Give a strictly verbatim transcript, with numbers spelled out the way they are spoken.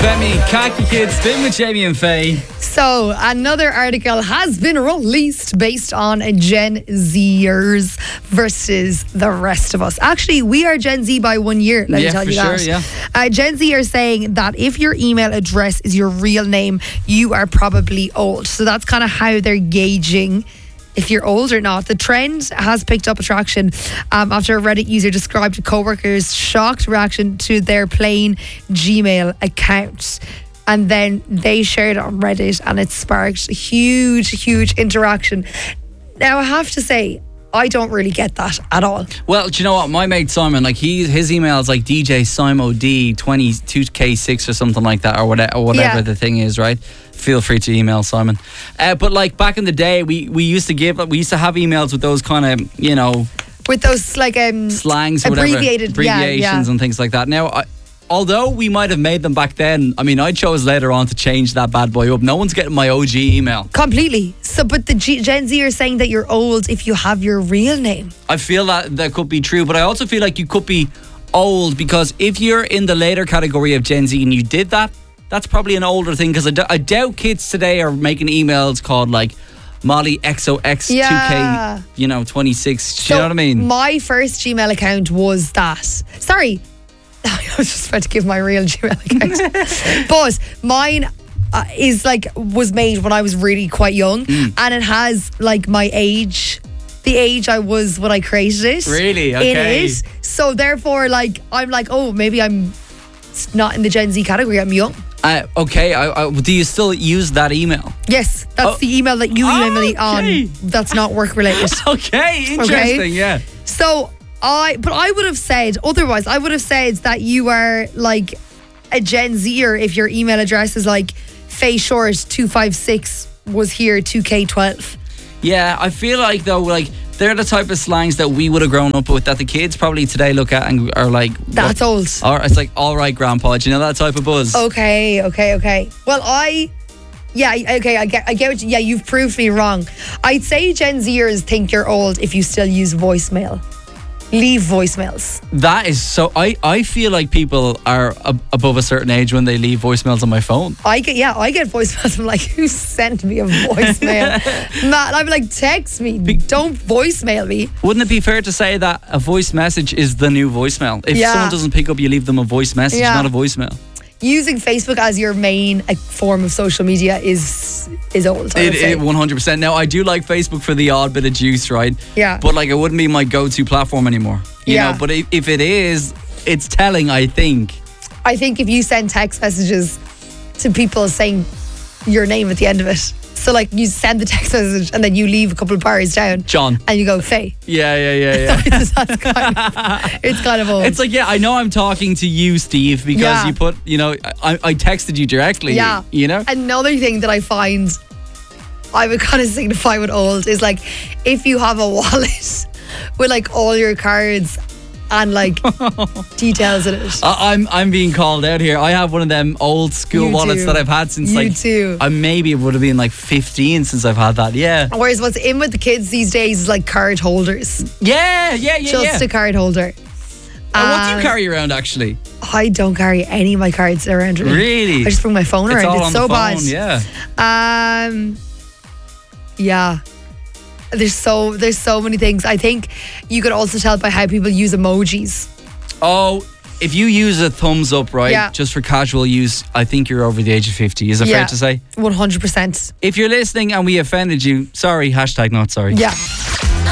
Femi, Khaki Kids, spin with Jamie and Faye. So, another article has been released based on Gen Zers versus the rest of us. Actually, we are Gen Z by one year, let yeah, me tell for you sure, that. Yeah. Uh, Gen Z are saying that if your email address is your real name, you are probably old. So that's kind of how they're gauging if you're old or not. The trend has picked up attraction um, after a Reddit user described a co-worker's shocked reaction to their plain Gmail account. And then they shared it on Reddit and it sparked huge, huge interaction. Now, I have to say, I don't really get that at all. Well, do you know what? My mate Simon, like he, his email is like D J Simo D twenty-two K six or something like that, or whatever, or whatever Yeah. the thing is, right? Feel free to email Simon. Uh, but like back in the day, we, we used to give, we used to have emails with those kind of, you know, With those like um slangs or whatever, abbreviated abbreviations yeah, yeah. and things like that. Now, I, although we might have made them back then, I mean, I chose later on to change that bad boy up. No one's getting my O G email. Completely. So, but the G- Gen Z are saying that you're old if you have your real name. I feel that that could be true, but I also feel like you could be old because if you're in the later category of Gen Z and you did that, that's probably an older thing because I, d- I doubt kids today are making emails called like Molly X O X Yeah. two K, you know, twenty-six. Do So you know what I mean? My first Gmail account was that. Sorry, I was just about to give my real Gmail account, but mine uh, is like was made when I was really quite young, Mm. and it has like my age, the age I was when I created it. Really? Okay. In it. So therefore, like I'm like, oh, maybe I'm not in the Gen Z category. I'm young. Uh, okay, I, I, do you still use that email? Yes, that's Oh. the email that you email me Okay. on. That's not work related. Okay, interesting, yeah. So I, but I would have said otherwise. I would have said that you are like a Gen Zer if your email address is like Faye Short two five six was here two K twelve. Yeah, I feel like though, like they're the type of slangs that we would have grown up with that the kids probably today look at and are like, That's what? old. Or it's like, all right, grandpa, do you know that type of buzz? Okay, okay, okay. Well, I, yeah, okay, I get, I get what you, yeah, you've proved me wrong. I'd say Gen Zers think you're old if you still use voicemail. Leave voicemails. That is so. I, I feel like people are ab- above a certain age when they leave voicemails on my phone. I get, yeah, I get voicemails. I'm like, who sent me a voicemail? Matt, I'm like, text me. Don't voicemail me. Wouldn't it be fair to say that a voice message is the new voicemail? If Yeah. someone doesn't pick up, you leave them a voice message, Yeah. not a voicemail. Using Facebook as your main uh, form of social media is is old. I would It, say. it one hundred percent. Now, I do like Facebook for the odd bit of juice, right? Yeah. But like, it wouldn't be my go-to platform anymore. You Yeah. know, but if, if it is, it's telling, I think. I think if you send text messages to people saying your name at the end of it, so like you send the text message and then you leave a couple of bars down, John. and you go Faye. Yeah, yeah, yeah, yeah. That's kind of, it's kind of old. It's like, yeah, I know I'm talking to you, Steve, because Yeah. you put, you know, I, I texted you directly. Yeah. You know? Another thing that I find I would kind of signify with old is like if you have a wallet with like all your cards and like details in it. I, I'm I'm being called out here. I have one of them old school You wallets too. that I've had since You like too. I maybe it would have been like fifteen since I've had that. Yeah. Whereas what's in with the kids these days is like card holders. Yeah, yeah, yeah, Just yeah. a card holder. And what do you Um, carry around actually? I don't carry any of my cards around with me. Really? I just bring my phone It's around. all It's on so the phone, bad. yeah. Um, yeah. There's so there's so many things. I think you could also tell by how people use emojis. Oh, if you use a thumbs up, right, Yeah. just for casual use, I think you're over the age of fifty. Is it Yeah. fair to say? one hundred percent. If you're listening and we offended you, sorry, hashtag not sorry. Yeah.